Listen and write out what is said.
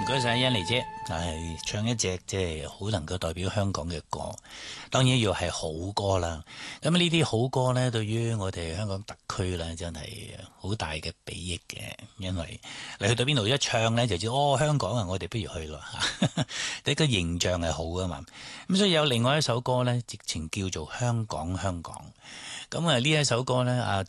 該晒欣妮姐，唱一隻即係好能夠代表香港嘅歌，當然要係好歌啦。咁呢啲好歌呢，對於我哋香港特區呢，真係好大嘅裨益嘅，因為你去到邊度一唱呢，就知香港啊，我哋不如去咯嚇。第一個形象係好啊嘛。咁所以有另外一首歌呢，直情叫做《香港香港》。咁呢一首歌呢，